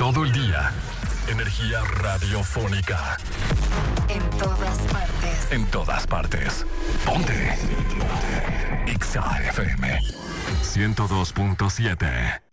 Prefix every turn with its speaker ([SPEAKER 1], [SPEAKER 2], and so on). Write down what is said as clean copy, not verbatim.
[SPEAKER 1] todo el día. Energía radiofónica.
[SPEAKER 2] En todas partes.
[SPEAKER 1] En todas partes. Ponte. Ponte. Exa FM 102.7.